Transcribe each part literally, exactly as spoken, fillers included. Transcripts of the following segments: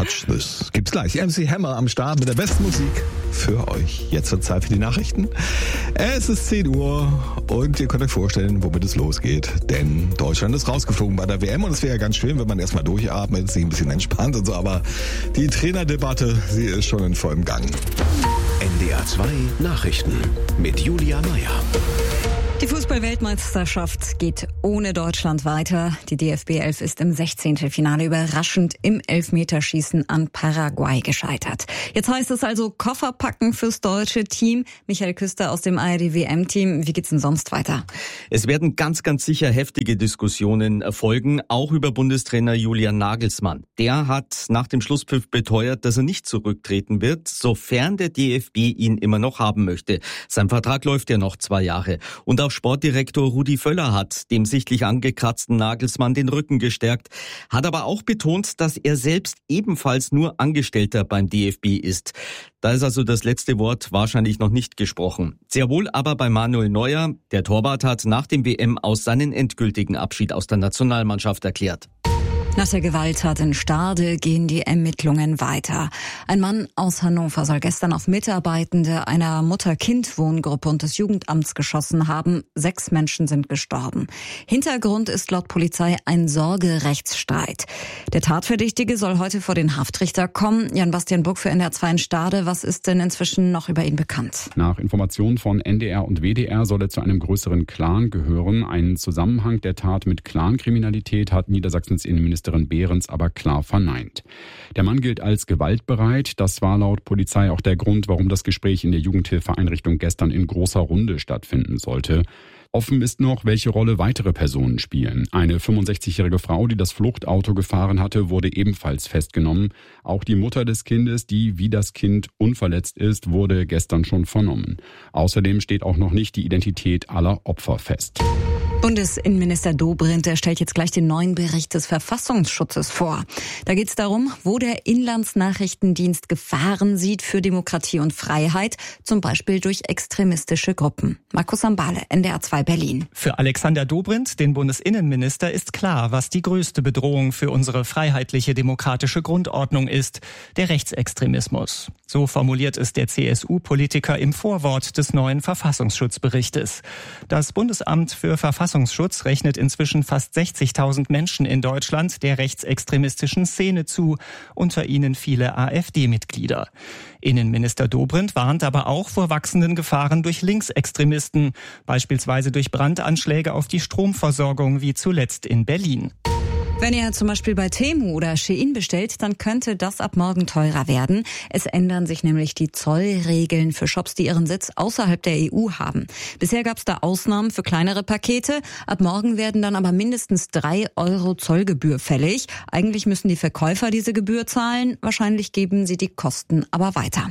Match, das gibt's gleich. M C Hammer am Start mit der besten Musik für euch. Jetzt wird Zeit für die Nachrichten. Es ist zehn Uhr und ihr könnt euch vorstellen, womit es losgeht. Denn Deutschland ist rausgeflogen bei der W M und es wäre ja ganz schön, wenn man erstmal durchatmet, sich ein bisschen entspannt und so. Aber die Trainerdebatte, sie ist schon in vollem Gang. N D R zwei Nachrichten mit Julia Meyer. Die Fußball-Weltmeisterschaft geht ohne Deutschland weiter. Die D F B elf ist im Sechzehntelfinale überraschend im Elfmeterschießen an Paraguay gescheitert. Jetzt heißt es also Koffer packen fürs deutsche Team. Michael Küster aus dem A R D-W M-Team. Wie geht's denn sonst weiter? Es werden ganz, ganz sicher heftige Diskussionen erfolgen, auch über Bundestrainer Julian Nagelsmann. Der hat nach dem Schlusspfiff beteuert, dass er nicht zurücktreten wird, sofern der D F B ihn immer noch haben möchte. Sein Vertrag läuft ja noch zwei Jahre. Und auch Sportdirektor Rudi Völler hat dem sichtlich angekratzten Nagelsmann den Rücken gestärkt, hat aber auch betont, dass er selbst ebenfalls nur Angestellter beim D F B ist. Da ist also das letzte Wort wahrscheinlich noch nicht gesprochen. Sehr wohl aber bei Manuel Neuer. Der Torwart hat nach dem W M-Aus seinen endgültigen Abschied aus der Nationalmannschaft erklärt. Nach der Gewalttat in Stade gehen die Ermittlungen weiter. Ein Mann aus Hannover soll gestern auf Mitarbeitende einer Mutter-Kind-Wohngruppe und des Jugendamts geschossen haben. Sechs Menschen sind gestorben. Hintergrund ist laut Polizei ein Sorgerechtsstreit. Der Tatverdächtige soll heute vor den Haftrichter kommen. Jan-Bastian Buck für N D R zwei in Stade. Was ist denn inzwischen noch über ihn bekannt? Nach Informationen von N D R und W D R soll er zu einem größeren Clan gehören. Einen Zusammenhang der Tat mit Clankriminalität hat Niedersachsens Innenministerin Behrens aber klar verneint. Der Mann gilt als gewaltbereit. Das war laut Polizei auch der Grund, warum das Gespräch in der Jugendhilfeeinrichtung gestern in großer Runde stattfinden sollte. Offen ist noch, welche Rolle weitere Personen spielen. Eine fünfundsechzigjährige Frau, die das Fluchtauto gefahren hatte, wurde ebenfalls festgenommen. Auch die Mutter des Kindes, die wie das Kind unverletzt ist, wurde gestern schon vernommen. Außerdem steht auch noch nicht die Identität aller Opfer fest. Bundesinnenminister Dobrindt stellt jetzt gleich den neuen Bericht des Verfassungsschutzes vor. Da geht es darum, wo der Inlandsnachrichtendienst Gefahren sieht für Demokratie und Freiheit, zum Beispiel durch extremistische Gruppen. Markus Sambale, N D R zwei Berlin. Für Alexander Dobrindt, den Bundesinnenminister, ist klar, was die größte Bedrohung für unsere freiheitliche demokratische Grundordnung ist: der Rechtsextremismus. So formuliert es der C S U-Politiker im Vorwort des neuen Verfassungsschutzberichtes. Das Bundesamt für Verfassungsschutz rechnet inzwischen fast sechzigtausend Menschen in Deutschland der rechtsextremistischen Szene zu, unter ihnen viele AfD-Mitglieder. Innenminister Dobrindt warnt aber auch vor wachsenden Gefahren durch Linksextremisten, beispielsweise durch Brandanschläge auf die Stromversorgung wie zuletzt in Berlin. Wenn ihr zum Beispiel bei Temu oder Shein bestellt, dann könnte das ab morgen teurer werden. Es ändern sich nämlich die Zollregeln für Shops, die ihren Sitz außerhalb der E U haben. Bisher gab es da Ausnahmen für kleinere Pakete. Ab morgen werden dann aber mindestens drei Euro Zollgebühr fällig. Eigentlich müssen die Verkäufer diese Gebühr zahlen. Wahrscheinlich geben sie die Kosten aber weiter.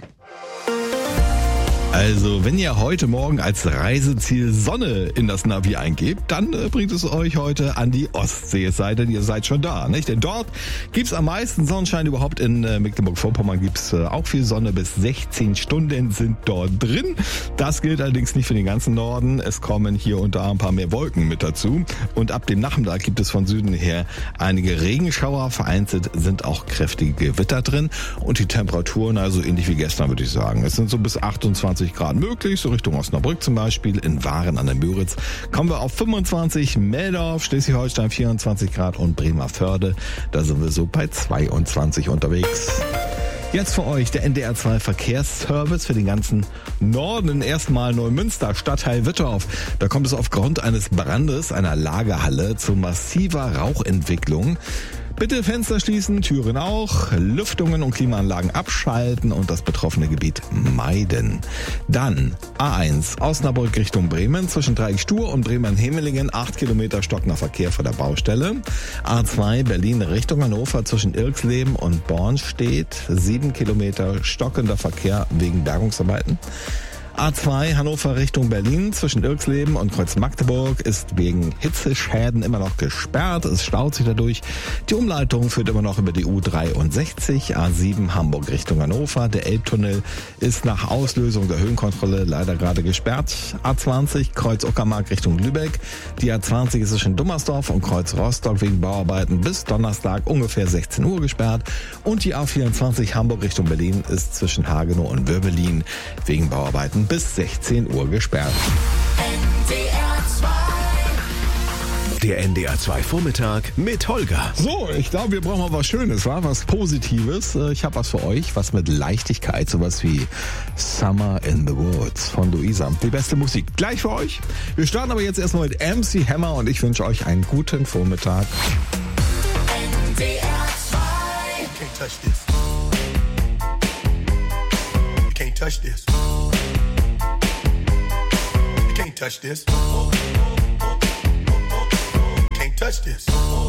Also, wenn ihr heute Morgen als Reiseziel Sonne in das Navi eingebt, dann äh, bringt es euch heute an die Ostsee. Es sei denn, ihr seid schon da, nicht? Denn dort gibt's am meisten Sonnenschein überhaupt. In äh, Mecklenburg-Vorpommern gibt's äh, auch viel Sonne. Bis sechzehn Stunden sind dort drin. Das gilt allerdings nicht für den ganzen Norden. Es kommen hier und da ein paar mehr Wolken mit dazu. Und ab dem Nachmittag gibt es von Süden her einige Regenschauer. Vereinzelt sind auch kräftige Gewitter drin. Und die Temperaturen, also ähnlich wie gestern, würde ich sagen. Es sind so bis achtundzwanzig Grad möglich, so Richtung Osnabrück zum Beispiel. In Waren an der Müritz kommen wir auf fünfundzwanzig, Meldorf, Schleswig-Holstein vierundzwanzig Grad und Bremervörde, da sind wir so bei zweiundzwanzig unterwegs. Jetzt für euch der N D R zwei Verkehrsservice für den ganzen Norden. Erstmal Neumünster, Stadtteil Wittorf. Da kommt es aufgrund eines Brandes einer Lagerhalle zu massiver Rauchentwicklung. Bitte Fenster schließen, Türen auch, Lüftungen und Klimaanlagen abschalten und das betroffene Gebiet meiden. Dann A eins Osnabrück Richtung Bremen zwischen Dreieck-Stur und Bremen-Hemelingen, acht Kilometer stockender Verkehr vor der Baustelle. A zwei Berlin Richtung Hannover zwischen Ilksleben und Bornstedt, sieben Kilometer stockender Verkehr wegen Bergungsarbeiten. A zwei Hannover Richtung Berlin zwischen Irxleben und Kreuz Magdeburg ist wegen Hitzeschäden immer noch gesperrt. Es staut sich dadurch. Die Umleitung führt immer noch über die U dreiundsechzig. A sieben Hamburg Richtung Hannover. Der Elbtunnel ist nach Auslösung der Höhenkontrolle leider gerade gesperrt. A zwanzig Kreuz Uckermark Richtung Lübeck. Die A zwanzig ist zwischen Dummersdorf und Kreuz Rostock wegen Bauarbeiten bis Donnerstag ungefähr sechzehn Uhr gesperrt. Und die A vierundzwanzig Hamburg Richtung Berlin ist zwischen Hagenow und Würvelin wegen Bauarbeiten bis sechzehn Uhr gesperrt. Der N D R zwei Vormittag mit Holger. So, ich glaube, wir brauchen mal was Schönes, wa? Was Positives. Ich habe was für euch, was mit Leichtigkeit, sowas wie Summer in the Woods von Luisa. Die beste Musik gleich für euch. Wir starten aber jetzt erstmal mit M C Hammer und ich wünsche euch einen guten Vormittag. N D R zwei. You can't touch this. You can't touch this. You can't touch this. Can't touch this.